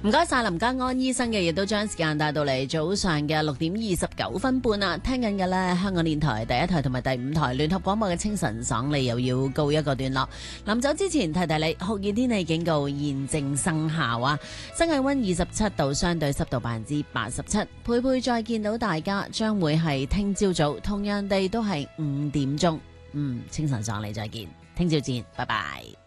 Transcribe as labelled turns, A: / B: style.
A: 唔該晒林家安醫生嘅，亦都將時間帶到嚟早上嘅6:29啦。聽緊嘅呢，香港電台第一台同埋第5台聯合廣播嘅清晨爽利又要告一個段落。臨走之前提提你，酷熱天氣警告現正生效啊！室外溫27度，相對濕度87%。佩佩再見到大家將會係聽朝早，同樣地都係5點鐘。清晨爽利再見，聽朝見，拜拜。